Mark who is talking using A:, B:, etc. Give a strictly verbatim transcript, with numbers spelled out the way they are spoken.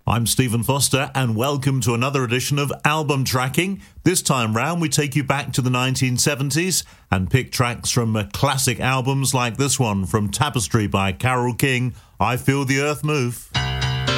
A: I'm Stephen Foster, and welcome to another edition of Album Tracking. This time round, we take you back to the nineteen seventies and pick tracks from uh, classic albums like this one from Tapestry by Carole King, I Feel the Earth Move.